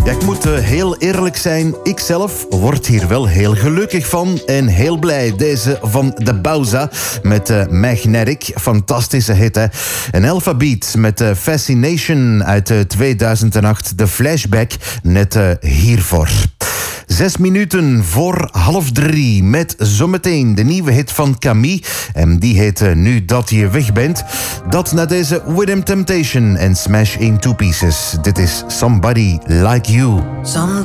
Ja, ik moet heel eerlijk zijn. Ik zelf word hier wel heel gelukkig van en heel blij. Deze van de Bauza met Magnetic. Fantastische hit, hè. En Alphabeat met Fascination uit 2008. De Flashback net hiervoor. 6 minuten voor 2:30 met zometeen de nieuwe hit van Camille. En die heet Nu dat je weg bent. Dat na deze With Temptation en Smash in Two Pieces. Dit is Somebody Like You. Sometimes